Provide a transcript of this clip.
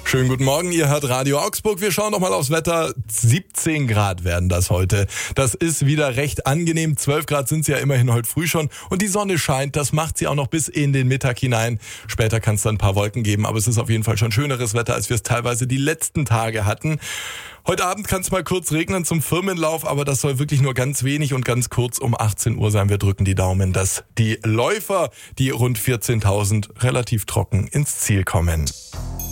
Schönen guten Morgen, ihr hört Radio Augsburg. Wir schauen nochmal aufs Wetter. 17 Grad werden das heute. Das ist wieder recht angenehm. 12 Grad sind es ja immerhin heute früh schon. Und die Sonne scheint, das macht sie auch noch bis in den Mittag hinein. Später kann es dann ein paar Wolken geben, aber es ist auf jeden Fall schon schöneres Wetter, als wir es teilweise die letzten Tage hatten. Heute Abend kann es mal kurz regnen zum Firmenlauf, aber das soll wirklich nur ganz wenig und ganz kurz um 18 Uhr sein. Wir drücken die Daumen, dass die Läufer, die rund 14.000, relativ trocken ins Ziel kommen.